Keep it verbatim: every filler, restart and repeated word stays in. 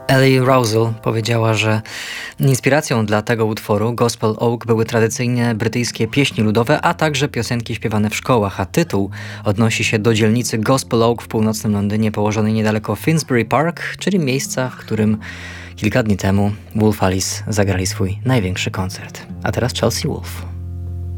Ellie Rousel powiedziała, że inspiracją dla tego utworu Gospel Oak były tradycyjne brytyjskie pieśni ludowe, a także piosenki śpiewane w szkołach, a tytuł odnosi się do dzielnicy Gospel Oak w północnym Londynie, położonej niedaleko Finsbury Park, czyli miejsca, w którym kilka dni temu Wolf Alice zagrali swój największy koncert. A teraz Chelsea Wolfe.